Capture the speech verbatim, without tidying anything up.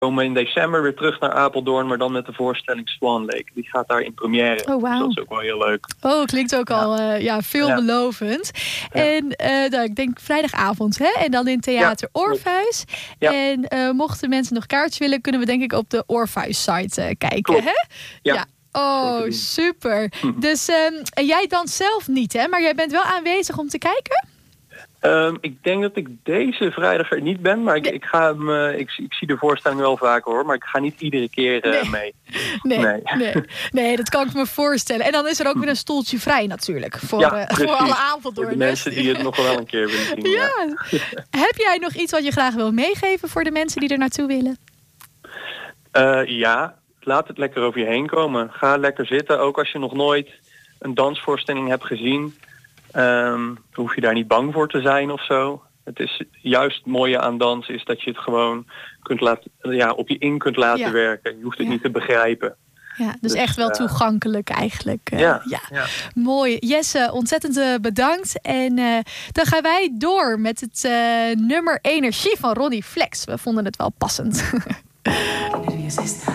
komen in december weer terug naar Apeldoorn, maar dan met de voorstelling Swan Lake. Die gaat daar in première. Oh, wow. Dus dat is ook wel heel leuk. Oh, klinkt ook ja. al uh, ja, veelbelovend. Ja. En uh, nou, ik denk vrijdagavond, hè? En dan in Theater ja. Orpheus. Ja. En uh, mochten mensen nog kaartjes willen, kunnen we denk ik op de Orpheus-site uh, kijken. Klopt. Hè? Ja. ja. Oh, super. Dus um, en jij danst zelf niet, hè? Maar jij bent wel aanwezig om te kijken? Um, ik denk dat ik deze vrijdag er niet ben, maar ik, nee. ik, ga hem, uh, ik, ik zie de voorstelling wel vaker hoor, maar ik ga niet iedere keer uh, nee. mee. Nee, nee. Nee. nee, dat kan ik me voorstellen. En dan is er ook weer een stoeltje vrij natuurlijk, voor, ja, uh, voor alle Apeldoorners. Voor de mensen die het nog wel een keer willen zien. Ja. Ja. Heb jij nog iets wat je graag wil meegeven voor de mensen die er naartoe willen? Uh, ja, laat het lekker over je heen komen. Ga lekker zitten, ook als je nog nooit een dansvoorstelling hebt gezien. Um, hoef je daar niet bang voor te zijn of zo. Het is juist het mooie aan dans is dat je het gewoon kunt laten, ja, op je in kunt laten ja. werken. Je hoeft het ja. niet te begrijpen. Ja, dus, dus echt wel uh, toegankelijk eigenlijk. Uh, ja, ja. ja. Mooi. Jesse, ontzettend uh, bedankt. En uh, dan gaan wij door met het uh, nummer Energie van Ronnie Flex. We vonden het wel passend.